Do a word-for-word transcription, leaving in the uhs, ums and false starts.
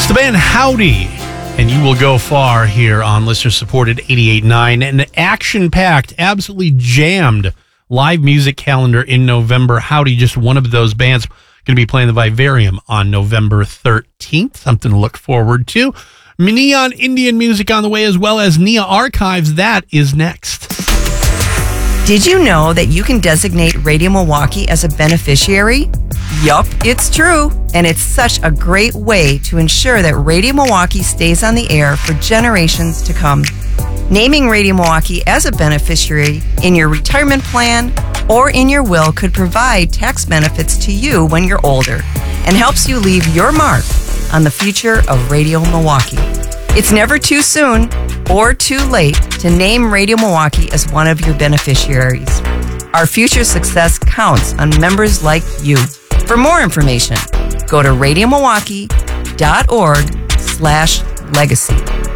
It's the band Howdy, and you will go far here on listener-supported eighty-eight point nine. An action-packed, absolutely jammed live music calendar in November. Howdy, just one of those bands, going to be playing the Vivarium on November thirteenth. Something to look forward to. Neon Indian music on the way, as well as Nia Archives. That is next. Did you know that you can designate Radio Milwaukee as a beneficiary? Yup, it's true. And it's such a great way to ensure that Radio Milwaukee stays on the air for generations to come. Naming Radio Milwaukee as a beneficiary in your retirement plan or in your will could provide tax benefits to you when you're older and helps you leave your mark on the future of Radio Milwaukee. It's never too soon or too late to name Radio Milwaukee as one of your beneficiaries. Our future success counts on members like you. For more information, go to radio milwaukee dot org slash legacy.